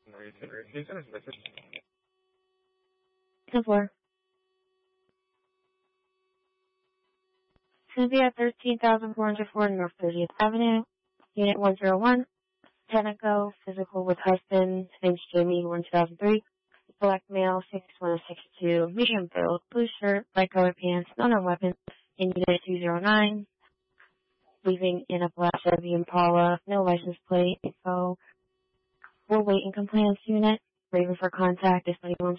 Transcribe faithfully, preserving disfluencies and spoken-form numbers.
ten four. It's going to be at thirteen thousand four hundred four North thirtieth Avenue, Unit one zero one, Tenneco, physical with husband, name's Jamie, born two thousand three, black male, six one to six two, medium build, blue shirt, light colored pants, no known weapon, in Unit two zero nine, leaving in a black Chevy Impala, no license plate info. We'll wait in compliance unit, waiting for contact if anyone